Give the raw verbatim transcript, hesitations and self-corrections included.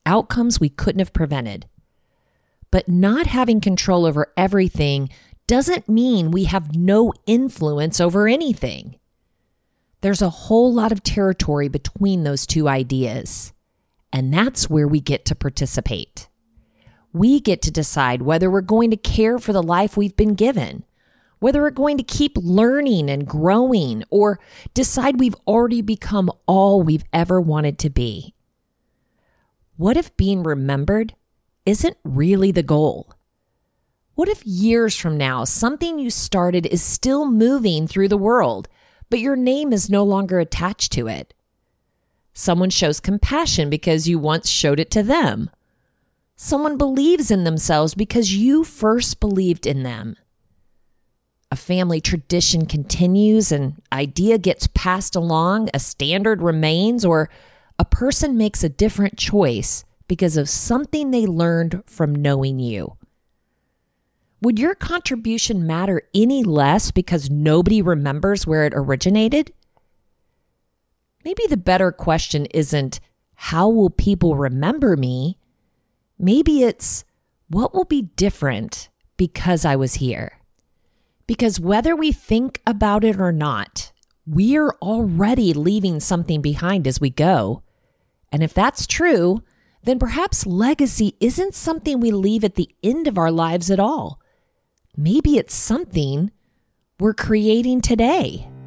outcomes we couldn't have prevented. But not having control over everything doesn't mean we have no influence over anything. There's a whole lot of territory between those two ideas, and that's where we get to participate. We get to decide whether we're going to care for the life we've been given, whether we're going to keep learning and growing, or decide we've already become all we've ever wanted to be. What if being remembered isn't really the goal? What if years from now, something you started is still moving through the world, but your name is no longer attached to it? Someone shows compassion because you once showed it to them. Someone believes in themselves because you first believed in them. A family tradition continues, an idea gets passed along, a standard remains, or a person makes a different choice because of something they learned from knowing you. Would your contribution matter any less because nobody remembers where it originated? Maybe the better question isn't, how will people remember me? Maybe it's, what will be different because I was here? Because whether we think about it or not, we're already leaving something behind as we go. And if that's true, then perhaps legacy isn't something we leave at the end of our lives at all. Maybe it's something we're creating today.